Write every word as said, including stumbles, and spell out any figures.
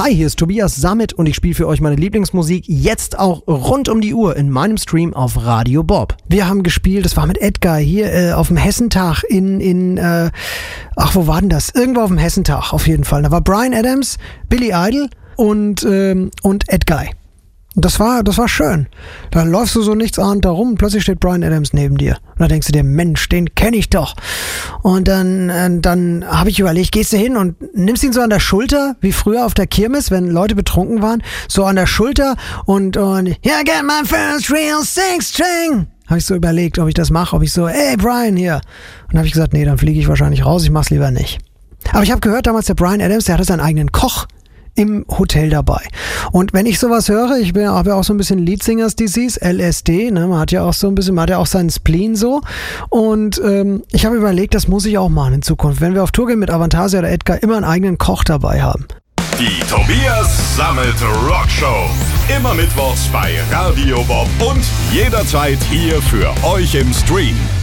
Hi, hier ist Tobias Sammet und ich spiele für euch meine Lieblingsmusik jetzt auch rund um die Uhr in meinem Stream auf Radio Bob. Wir haben gespielt, das war mit Edgar hier äh, auf dem Hessentag in, in äh, ach, wo war denn das? Irgendwo auf dem Hessentag auf jeden Fall. Da war Bryan Adams, Billy Idol und, ähm, und Ed Guy. Das war, das war schön. Da läufst du so nichts ahnt da rum und plötzlich steht Bryan Adams neben dir. Und da denkst du dir, Mensch, den kenne ich doch. Und dann, äh, dann habe ich überlegt, gehst du hin und nimmst ihn so an der Schulter, wie früher auf der Kirmes, wenn Leute betrunken waren, so an der Schulter und, und yeah, I got my first real six string. Habe ich so überlegt, ob ich das mache, ob ich so, hey Bryan hier. Und dann habe ich gesagt, nee, dann fliege ich wahrscheinlich raus, ich mach's lieber nicht. Aber ich habe gehört, damals der Bryan Adams, der hatte seinen eigenen Koch im Hotel dabei. Und wenn ich sowas höre, ich bin habe ja auch so ein bisschen Leadsingers Disease, L S D, ne, man hat ja auch so ein bisschen, man hat ja auch seinen Spleen so. Und ähm, ich habe überlegt, das muss ich auch machen in Zukunft, wenn wir auf Tour gehen mit Avantasia oder Edgar, immer einen eigenen Koch dabei haben. Die Tobias Sammet Rock Show. Immer mittwochs bei Radio Bob und jederzeit hier für euch im Stream.